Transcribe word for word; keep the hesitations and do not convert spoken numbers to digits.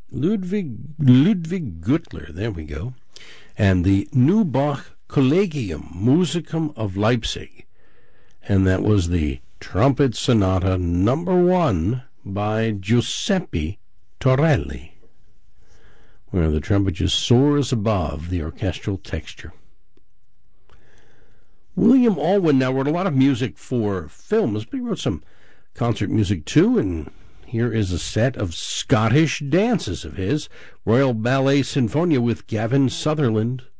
Ludwig, Ludwig Gürtler, there we go. And the Neubach Collegium Musicum of Leipzig. And that was the Trumpet Sonata number one by Giuseppe Torelli, where the trumpet just soars above the orchestral texture. William Alwyn now wrote a lot of music for films, but he wrote some concert music too, and here is a set of Scottish dances of his, Royal Ballet Sinfonia with Gavin Sutherland.